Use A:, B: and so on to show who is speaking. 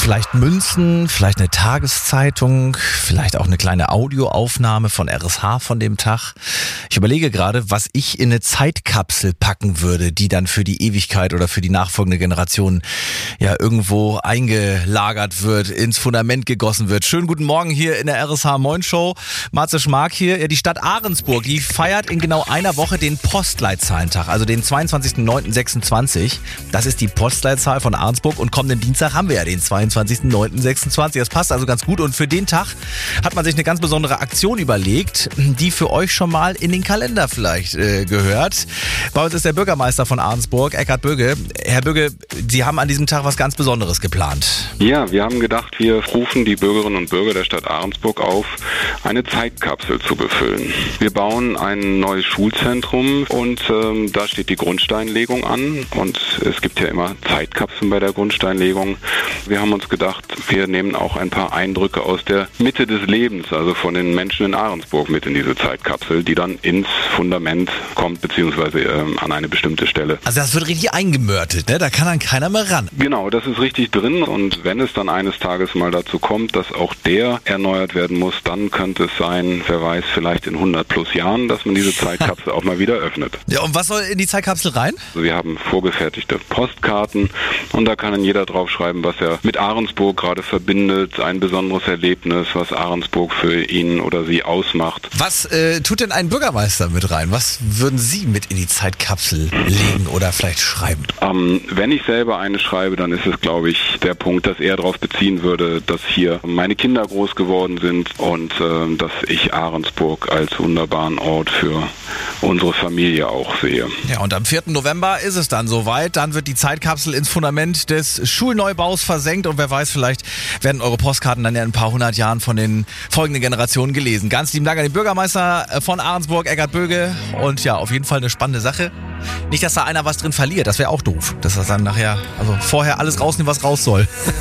A: Vielleicht Münzen, vielleicht eine Tageszeitung, vielleicht auch eine kleine Audioaufnahme von RSH von dem Tag. Ich überlege gerade, was ich in eine Zeitkapsel packen würde, die dann für die Ewigkeit oder für die nachfolgende Generation ja irgendwo eingelagert wird, ins Fundament gegossen wird. Schönen guten Morgen hier in der RSH Moin Show. Marze Schmark hier. Ja, die Stadt Ahrensburg, die feiert in genau einer Woche den Postleitzahlentag, also den 22.09.26. Das ist die Postleitzahl von Ahrensburg und kommenden Dienstag haben wir ja den 22.09.26. Das passt also ganz gut und für den Tag hat man sich eine ganz besondere Aktion überlegt, die für euch schon mal in den Kalender vielleicht gehört. Bei uns ist der Bürgermeister von Ahrensburg, Eckhard Böge. Herr Böge, Sie haben an diesem Tag was ganz Besonderes geplant.
B: Ja, wir haben gedacht, wir rufen die Bürgerinnen und Bürger der Stadt Ahrensburg auf, eine Zeitkapsel zu befüllen. Wir bauen ein neues Schulzentrum und da steht die Grundsteinlegung an und es gibt ja immer Zeitkapseln bei der Grundsteinlegung. Wir haben uns gedacht, wir nehmen auch ein paar Eindrücke aus der Mitte des Lebens, also von den Menschen in Ahrensburg mit in diese Zeitkapsel, die dann ins Fundament kommt, beziehungsweise an eine bestimmte Stelle.
A: Also das wird richtig eingemörtet, ne? Da kann dann keiner mehr ran.
B: Genau, das ist richtig drin und wenn es dann eines Tages mal dazu kommt, dass auch der erneuert werden muss, dann könnte es sein, wer weiß, vielleicht in 100 plus Jahren, dass man diese Zeitkapsel auch mal wieder öffnet.
A: Ja, und was soll in die Zeitkapsel rein?
B: Also wir haben vorgefertigte Postkarten und da kann dann jeder draufschreiben, was er mit Ahrensburg gerade verbindet, ein besonderes Erlebnis, was Ahrensburg für ihn oder sie ausmacht.
A: Was tut denn ein Bürgermeister mit rein? Was würden Sie mit in die Zeitkapsel legen oder vielleicht schreiben?
B: Wenn ich selber eine schreibe, dann ist es, glaube ich, der Punkt, dass er darauf beziehen würde, dass hier meine Kinder groß geworden sind und dass ich Ahrensburg als wunderbaren Ort für unsere Familie auch sehe.
A: Ja, und am 4. November ist es dann soweit. Dann wird die Zeitkapsel ins Fundament des Schulneubaus versenkt und wer weiß, vielleicht werden eure Postkarten dann ja in ein paar hundert Jahren von den folgenden Generationen gelesen. Ganz lieben Dank an den Bürgermeister von Ahrensburg, Eckhard Böge. Und ja, auf jeden Fall eine spannende Sache. Nicht, dass da einer was drin verliert, das wäre auch doof. Dass das dann nachher, also vorher alles rausnehmen, was raus soll.